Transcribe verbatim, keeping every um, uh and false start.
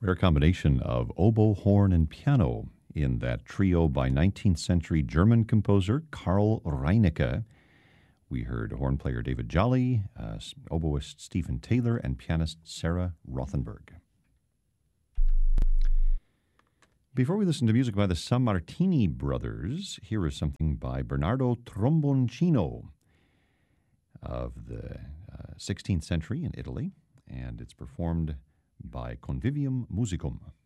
Rare combination of oboe, horn, and piano in that trio by nineteenth century German composer Karl Reinecke. We heard horn player David Jolly, uh, oboist Stephen Taylor, and pianist Sarah Rothenberg. Before we listen to music by the Sammartini brothers, here is something by Bernardo Tromboncino of the uh, sixteenth century in Italy, and it's performed by Convivium Musicum.